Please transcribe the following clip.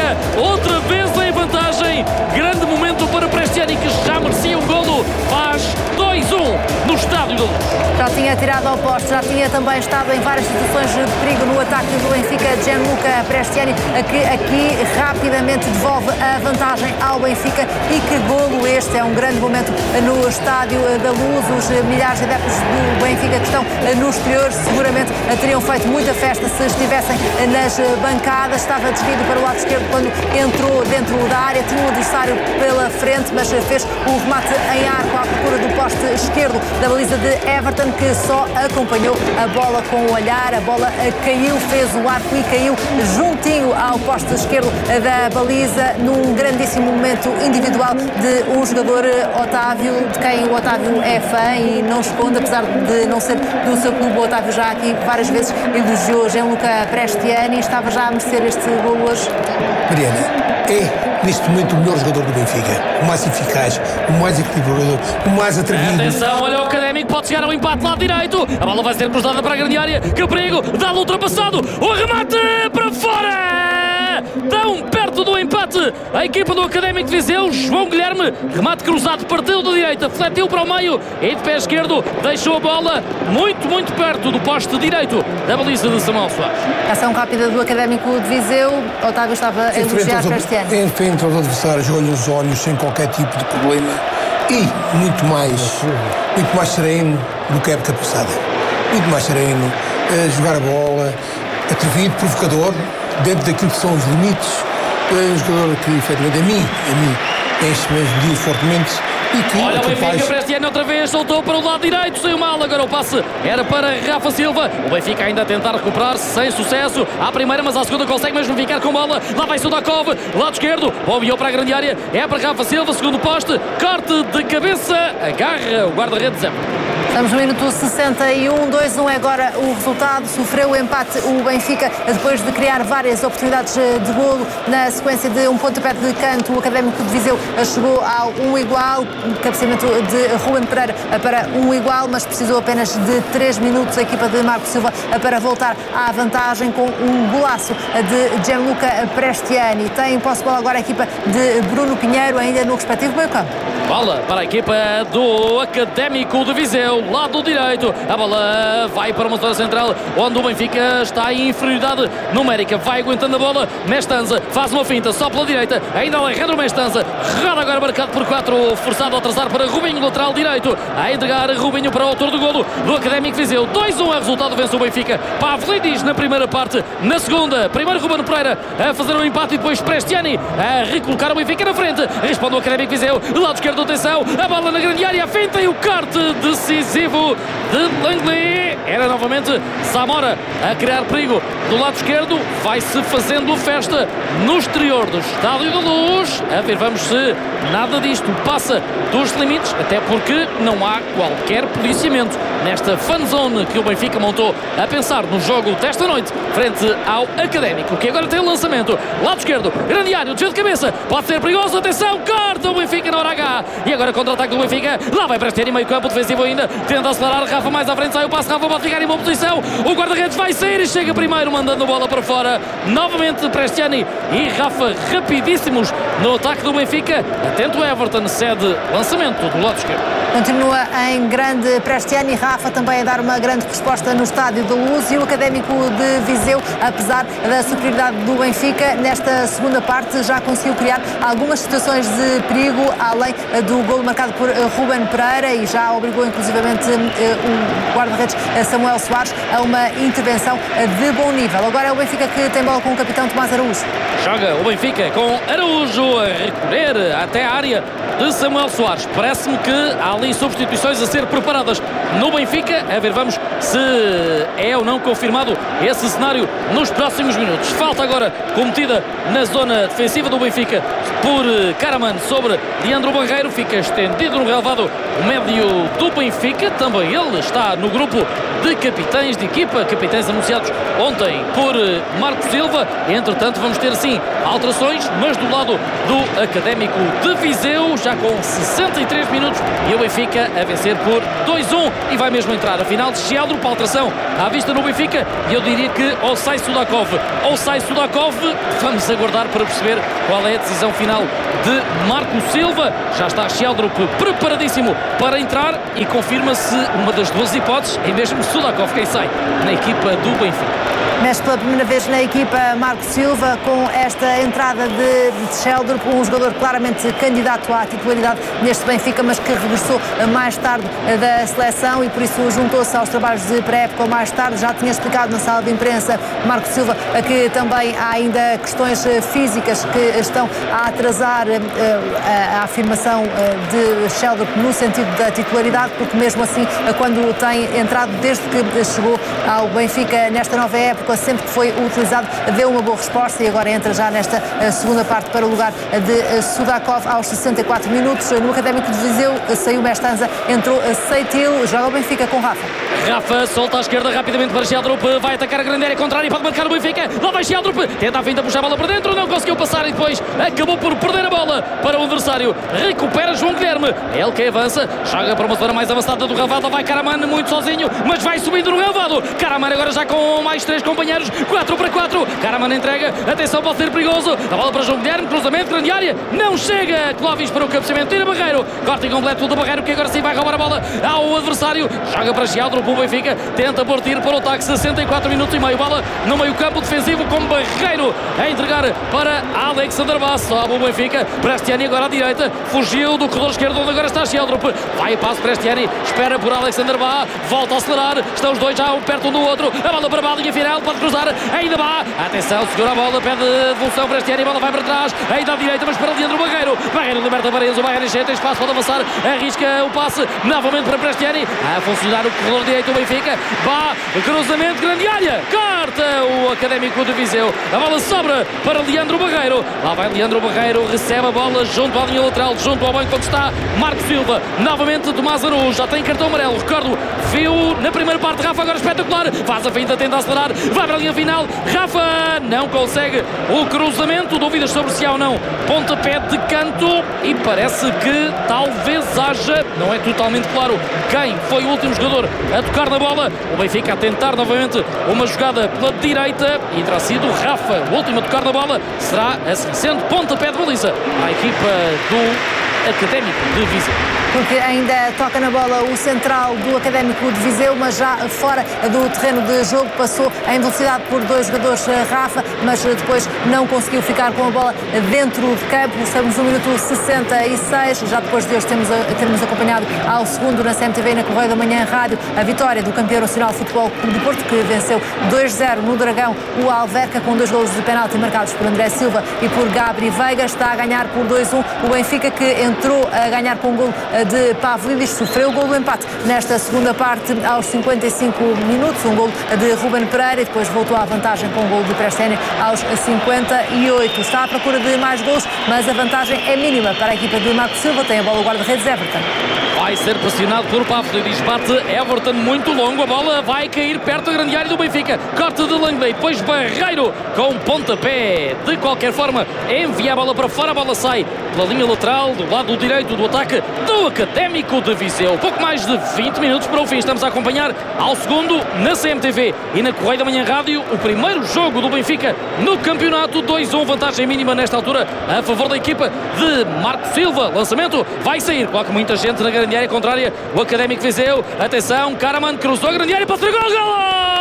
Benfica, outra vez em vantagem. Grande momento para Prestiani, que já merecia um golo. Faz 2-1 no Estádio da Luz. Já tinha tirado ao poste, já tinha também estado em várias situações de perigo no ataque do Benfica. Gianluca Prestiani, que aqui rapidamente devolve a vantagem ao Benfica. E que golo este, é um grande momento no Estádio da Luz. Os milhares de adeptos do Benfica que estão no exterior seguramente teriam feito muita festa se estivessem nas bancadas. Estava desviado para o lado esquerdo quando entrou dentro da área, tinha um adversário pela frente, mas fez o remate em arco à procura do poste esquerdo da baliza de Everton, que só acompanhou a bola com o olhar. A bola caiu, fez o arco e caiu juntinho ao poste esquerdo da baliza, num grandíssimo momento individual de um jogador, Otávio, de quem o Otávio é fã e não esconde, apesar de não ser do seu clube. O Otávio já aqui várias vezes elogiou Gianluca Prestiani. Estava já a merecer este gol hoje? Mariana, é neste momento o melhor jogador do Benfica, o mais eficaz, o mais equilibrador, o mais atrevido. Atenção, olha o Académico, pode chegar ao empate lado direito. A bola vai ser cruzada para a grande área. Que perigo, dá-lhe ultrapassado. O remate para fora! Tão perto do empate a equipa do Académico de Viseu. João Guilherme, remate cruzado, partiu da direita, fletiu para o meio e de pé esquerdo deixou a bola muito perto do poste direito da baliza de Samuel Soares. Ação rápida do Académico de Viseu. Otávio estava a elogiar Prestiani. Em frente aos adversários, olha os olhos sem qualquer tipo de problema e muito mais sereno do que a época passada. Muito mais sereno, a jogar a bola, atrevido, provocador, dentro daquilo que são os limites. Um jogador que, efetivamente, a mim enche-me as medidas fortemente. Olha o Benfica, Prestiani outra vez, soltou para o lado direito, saiu mal, agora o passe era para Rafa Silva. O Benfica ainda a tentar recuperar-se, sem sucesso. À primeira, mas à segunda consegue mesmo ficar com bola. Lá vai Sudakov, lado esquerdo, bombeou para a grande área, é para Rafa Silva, segundo poste, corte de cabeça, agarra o guarda-redes. Estamos no minuto 61, 2-1 é agora o resultado. Sofreu o empate o Benfica depois de criar várias oportunidades de golo. Na sequência de um pontapé de canto, o Académico de Viseu chegou ao 1-1, cabeceamento de Ruben Pereira para 1-1, mas precisou apenas de 3 minutos a equipa de Marco Silva para voltar à vantagem com um golaço de Gianluca Prestiani. Tem posse de bola agora a equipa de Bruno Pinheiro, ainda no respectivo meio-campo. Bola para a equipa do Académico de Viseu, lado direito. A bola vai para uma zona central onde o Benfica está em inferioridade numérica. Vai aguentando a bola. Mestanza faz uma finta só pela direita. Ainda Alejandro Mestanza. Roda agora marcado por 4. Forçado a atrasar para Rubinho, lateral direito. A entregar Rubinho para o autor do golo do Académico de Viseu. 2-1 é o resultado, vence o Benfica. Pavlidis na primeira parte. Na segunda, primeiro Ruben Pereira a fazer o empate e depois Prestiani a recolocar o Benfica na frente. Responde o Académico de Viseu. Lado esquerdo, atenção. A bola na grande área. A finta e o corte decisivo de Langley. Era novamente Zamora a criar perigo do lado esquerdo. Vai-se fazendo festa no exterior do Estádio da Luz. A ver, vamos se nada disto passa dos limites, até porque não há qualquer policiamento nesta fanzone que o Benfica montou a pensar no jogo desta noite frente ao Académico, que agora tem o lançamento. Lado esquerdo, grande área, desvio de cabeça, pode ser perigoso, atenção, corta o Benfica na hora H. E agora contra-ataque do Benfica, lá vai Prestiani, meio campo defensivo ainda, tenta acelerar, Rafa mais à frente, sai o passe, Rafa pode ficar em boa posição, o guarda-redes vai sair e chega primeiro mandando a bola para fora. Novamente Prestiani e Rafa rapidíssimos no ataque do Benfica. Atento Everton, cede lançamento do lado esquerdo. Continua em grande Prestiani, Rafa também a dar uma grande resposta no Estádio da Luz, e o Académico de Viseu, apesar da superioridade do Benfica, nesta segunda parte já conseguiu criar algumas situações de perigo, além do golo marcado por Ruben Pereira, e já obrigou inclusivamente o guarda-redes Samuel Soares a uma intervenção de bom nível. Agora é o Benfica que tem bola com o capitão Tomás Araújo. Joga o Benfica com Araújo a recolher até a área de Samuel Soares. Parece-me que há ali substituições a ser preparadas no Benfica. A ver, vamos se é ou não confirmado esse cenário nos próximos minutos. Falta agora cometida na zona defensiva do Benfica por Karaman sobre Leandro Barreiro. Fica estendido no relvado o médio do Benfica. Também ele está no grupo de capitães de equipa, capitães anunciados ontem por Marco Silva. Entretanto, vamos ter sim alterações, mas do lado do Académico de Viseu, já com 63 minutos, e o Benfica Benfica a vencer por 2-1 e vai mesmo entrar a final de Sheldrup. Alteração à vista no Benfica e eu diria que ou sai Sudakov ou sai Sudakov. Vamos aguardar para perceber qual é a decisão final de Marco Silva. Já está Sheldrup preparadíssimo para entrar e confirma-se uma das duas hipóteses, é mesmo Sudakov quem sai na equipa do Benfica. Mexe pela primeira vez na equipa Marco Silva com esta entrada de Sheldrup, um jogador claramente candidato à titularidade neste Benfica, mas que regressou mais tarde da seleção e por isso juntou-se aos trabalhos de pré-época mais tarde. Já tinha explicado na sala de imprensa Marco Silva que também há ainda questões físicas que estão a atrasar a afirmação de Sheldrup no sentido da titularidade, porque mesmo assim, quando tem entrado desde que chegou ao Benfica nesta nova época, sempre que foi utilizado, deu uma boa resposta e agora entra já nesta segunda parte para o lugar de Sudakov aos 64 minutos. No Académico de Viseu saiu Mestanza, entrou Seitil, joga o Benfica com Rafa. Rafa solta à esquerda rapidamente para Sheldrup, vai atacar a grande área contrária e pode marcar o Benfica. Lá vai Sheldrup, tenta a finta puxar a bola para dentro, não conseguiu passar e depois acabou por perder a bola para o adversário. Recupera João Guilherme, é ele que avança, joga para uma zona mais avançada do Ravado, vai Karaman muito sozinho, mas vai subindo no Ravado. Karaman agora já com mais 3 companheiros, 4-4. Karaman entrega, atenção, pode ser perigoso. A bola para João Guilherme, cruzamento, grande área, não chega. Clóvis para o cabeceamento, tira Barreiro, corta incompleto do Barreiro que agora sim vai roubar a bola ao adversário. Joga para Sheldrup, o Benfica tenta pôr tiro para o ataque, 64 minutos e meio. Bola no meio campo defensivo com Barreiro a entregar para Alexander Bass. Sobe o Benfica, Prestiani agora à direita, fugiu do corredor esquerdo onde agora está Sheldrup. Vai a passo Prestiani, espera por Alexander Bass, volta a acelerar, estão os dois já um perto um do outro. A bola para a linha final, pode cruzar, ainda vá, atenção, segura a bola, pede devolução Prestiani, a bola vai para trás, ainda à direita, mas para Leandro Barreiro. Barreiro liberta Paredes, o Barreiro enche, tem espaço, pode avançar, arrisca o passe novamente para Prestiani, a funcionar o corredor direito do Benfica. Vá, cruzamento, grande área, corta o Académico de Viseu. A bola sobra para Leandro Barreiro. Lá vai Leandro Barreiro, recebe a bola junto à linha lateral, junto ao banco onde está Marco Silva. Novamente Tomás Araújo, já tem cartão amarelo. Recordo, viu na primeira parte Rafa, agora espetacular. Faz a finta, tenta acelerar, vai para a linha final. Rafa não consegue o cruzamento. Dúvidas sobre se há ou não pontapé de canto e parece que talvez haja, não é totalmente claro quem foi o último jogador a tocar na bola. O Benfica a tentar novamente uma jogada pela direita e terá sido Rafa o último a tocar na bola. Será assim sendo pontapé de baliza à equipa do Académico de Viseu. Porque ainda toca na bola o central do Académico de Viseu, mas já fora do terreno de jogo, passou em velocidade por 2 jogadores, Rafa, mas depois não conseguiu ficar com a bola dentro de campo. Estamos no minuto 66, já depois de hoje termos acompanhado ao segundo na CMTV e na Correio da Manhã Rádio a vitória do campeão nacional Futebol Clube do Porto, que venceu 2-0 no Dragão o Alverca, com 2 golos de penalti marcados por André Silva e por Gabri Veiga. Está a ganhar por 2-1 o Benfica, que entrou a ganhar com um golo de Pavlidis, sofreu o gol do empate nesta segunda parte aos 55 minutos, um gol de Ruben Pereira, e depois voltou à vantagem com o gol de Prestiani aos 58. Está à procura de mais gols, mas a vantagem é mínima para a equipa de Marco Silva. Tem a bola o guarda-redes Everton. Vai ser pressionado por Pavlidis, bate Everton muito longo, a bola vai cair perto da grande área do Benfica, corte de Langley, depois Barreiro com pontapé. De qualquer forma, envia a bola para fora, a bola sai pela linha lateral do lado direito do ataque do Académico de Viseu. Pouco mais de 20 minutos para o fim, estamos a acompanhar ao segundo na CMTV e na Correio da Manhã Rádio o primeiro jogo do Benfica no campeonato. 2-1, vantagem mínima nesta altura a favor da equipa de Marco Silva. Lançamento vai sair, coloca muita gente na grande área contrária, o Académico de Viseu. Atenção, Karaman cruzou a grande área para o gol!